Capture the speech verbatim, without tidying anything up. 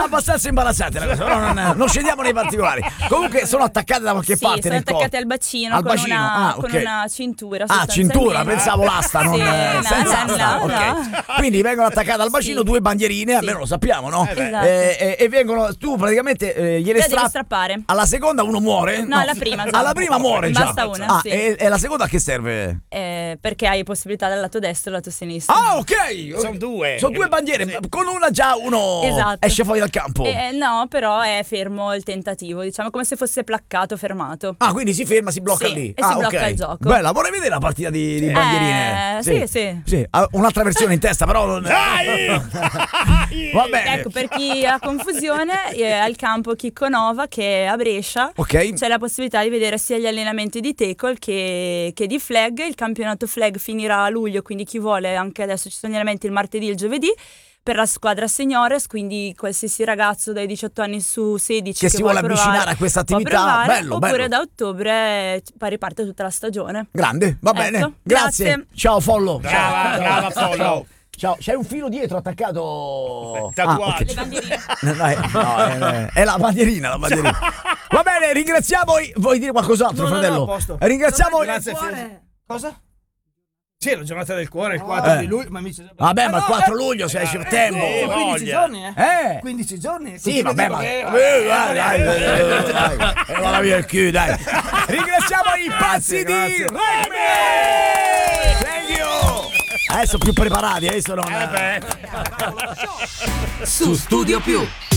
abbastanza imbarazzante la cosa, però non, non scendiamo nei particolari. Comunque sono attaccate da qualche sì, parte sono nel corpo. attaccate al bacino, Al con, bacino. Una, Ah, con okay. una cintura. Ah, cintura, pensavo l'asta, non Sì, eh, no, senza no, asta. no, Ok. no. Quindi vengono attaccate al bacino Sì. due bandierine, Sì. almeno lo sappiamo, no? Esatto. Eh, eh, e vengono, tu praticamente eh, gliele La devi strappi. strappare. Alla seconda uno muore? No, alla prima già. Alla prima muore già. Basta una, Ah, sì. e, e la seconda a che serve? Eh, perché hai possibilità dal lato destro e dal lato sinistro. Ah, ok. Sono due. Sono due bandiere. Con una già uno Esatto. esce fuori dal campo. Eh, no, però è fermo il tentativo, diciamo come se fosse placcato, fermato. Ah, quindi si ferma, si blocca Sì, lì. e ah, si blocca ok. il gioco. Bella, vorrei vedere la partita di, di bandierine. Eh, sì, sì. Sì, ha un'altra versione in testa, però non Dai! Va bene. Ecco, per chi ha confusione, eh, al campo Chicco Nova, che è a Brescia, Ok. c'è la possibilità di vedere sia gli allenamenti di tackle che, che di flag. Il campionato flag finirà a luglio, quindi chi vuole, anche adesso ci sono gli allenamenti il martedì e il giovedì, per la squadra seniores, quindi qualsiasi ragazzo dai diciotto anni su sedici Che si vuole vuole avvicinare provare, a questa può attività. provare, Bello, oppure bello. da ottobre eh, poi riparte tutta la stagione. Grande, va Ecco, bene. Grazie. grazie. Ciao Follo. Brava, brava, Follo. Ciao. Ciao, c'hai un filo dietro attaccato. Tatuaggio. Ah, ok. Le bandierine. No, è, no, è, è la bandierina, la bandierina. Va bene, ringraziamo. i- Vuoi dire qualcos'altro, No, no, no, fratello? a posto. Ringraziamo. Grazie, Cuore. Fio. Cosa? Sì, la giornata del cuore, il quattro Eh. di luglio, ma mi dice... Vabbè, ma il Ah, no, quattro eh, luglio se esce il tempo. sì, quindici voglia. giorni, eh? Eh? quindici giorni. Sì, così vabbè, vedo ma. che- Eh, dai, dai, dai, dai, dai. Eh, vada via il Q, dai. Ringraziamo i pazzi di grazie. Remy! Thank you! Adesso più preparati, adesso non. Eh beh. Su Studio Più.